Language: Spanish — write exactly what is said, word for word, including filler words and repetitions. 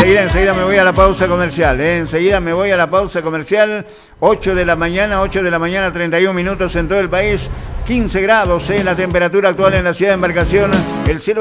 enseguida, enseguida me voy a la pausa comercial, ¿eh? Enseguida me voy a la pausa comercial. ocho de la mañana, ocho de la mañana, treinta y un minutos en todo el país. quince grados, ¿eh? La temperatura actual en la ciudad de Embarcación. El cielo